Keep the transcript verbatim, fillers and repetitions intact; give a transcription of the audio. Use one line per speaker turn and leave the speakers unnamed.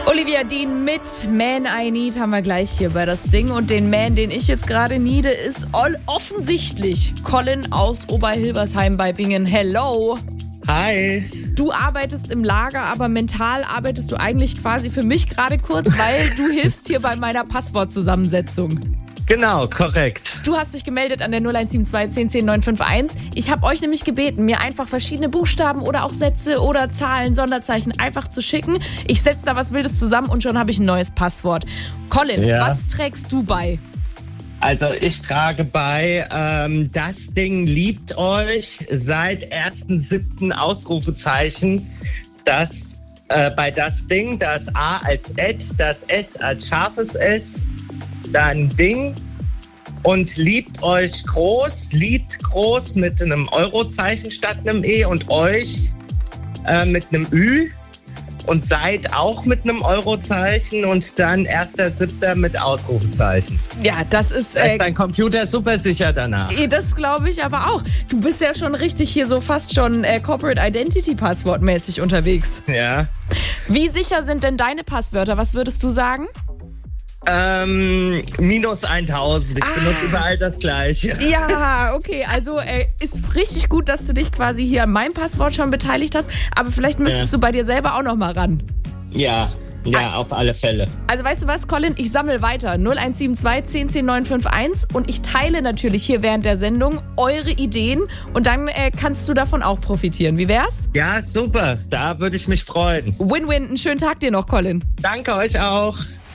Olivia Dean mit Man I Need haben wir gleich hier bei das Ding. Und den Man, den ich jetzt gerade neede, ist offensichtlich Colin aus Oberhilbersheim bei Bingen. Hello!
Hi!
Du arbeitest im Lager, aber mental arbeitest du eigentlich quasi für mich gerade kurz, weil du hilfst hier bei meiner Passwortzusammensetzung.
Genau, korrekt.
Du hast dich gemeldet an der null eins sieben zwei zehn zehn neun fünf eins. Ich habe euch nämlich gebeten, mir einfach verschiedene Buchstaben oder auch Sätze oder Zahlen, Sonderzeichen einfach zu schicken. Ich setze da was Wildes zusammen und schon habe ich ein neues Passwort. Colin,
Ja.
was trägst du bei?
Also ich trage bei, ähm, das Ding liebt euch seit ersten siebten Ausrufezeichen. Das, äh, bei das Ding, das A als Ed, das S als scharfes S, dann Ding und liebt euch groß, liebt groß mit einem Eurozeichen statt einem E und euch äh, mit einem Ü und seid auch mit einem Eurozeichen und dann erster siebter mit Ausrufezeichen.
Ja, das ist...
Da
Äh,
ist dein Computer super sicher danach.
das glaube ich aber auch. Du bist ja schon richtig hier so fast schon äh, Corporate Identity Passwortmäßig unterwegs.
Ja.
Wie sicher sind denn deine Passwörter? Was würdest du sagen?
Ähm, minus tausend. Ich
Ah.
benutze überall das Gleiche.
Ja, okay, also äh, ist richtig gut, dass du dich quasi hier an meinem Passwort schon beteiligt hast, aber vielleicht müsstest
Ja.
du bei dir selber auch noch mal ran.
Ja, ja, auf alle Fälle.
Also weißt du was, Colin, ich sammle weiter null eins sieben zwei zehn zehn neun fünf eins und ich teile natürlich hier während der Sendung eure Ideen und dann äh, kannst du davon auch profitieren. Wie wär's?
Ja, super. Da würde ich mich freuen.
Win-win, einen schönen Tag dir noch, Colin.
Danke euch auch.